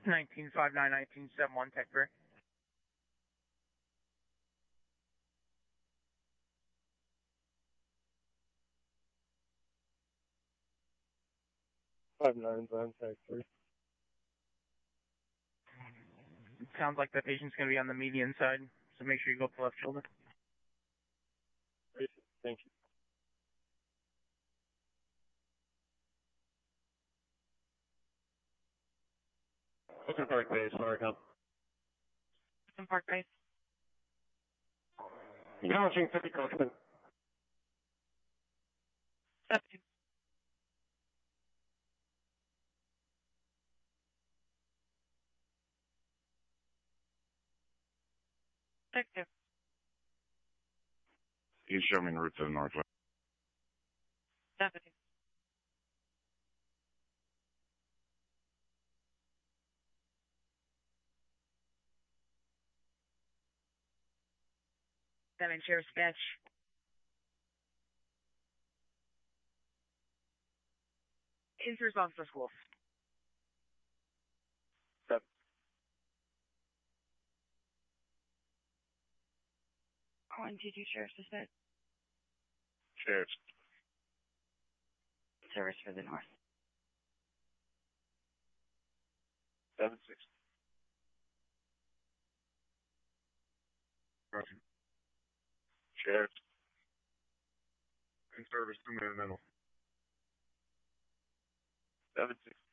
1959-1971 Techbury. Five nines on tech 3. It sounds like the patient's going to be on the median side, so make sure you go up the left shoulder. Great. Thank you. Ocean Park Base, Markham. Ocean Park Base. Acknowledging 50 Coachman. 70. Tech 2. You show me the route to the northwest. 70. Seven, share sketch. Insert Officer Wolf. 7. One, two, two, Sheriff's Dispatch. Sheriff. Service for the north. 7-6. Roger. Sheriff. In service, 2 minute middle. 7-6.